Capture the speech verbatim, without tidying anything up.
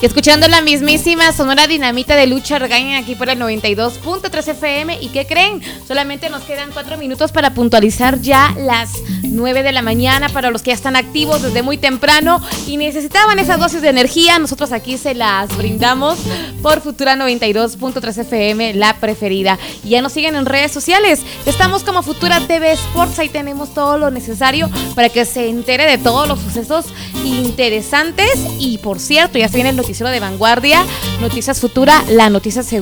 Y escuchando la mismísima Sonora Dinamita de Lucha Argaña aquí por el noventa y dos punto tres F M. ¿Y qué creen? Solamente nos quedan cuatro minutos para puntualizar ya las nueve de la mañana para los que ya están activos desde muy temprano y necesitaban esa dosis de energía. Nosotros aquí se las brindamos por Futura noventa y dos punto tres F M, la preferida. Y ya nos siguen en redes sociales. Estamos como Futura T V Sports. Ahí tenemos todo lo necesario para que se entere de todos los sucesos interesantes. Y por cierto, ya se viene el noticiero de vanguardia, Noticias Futura, la noticia segura.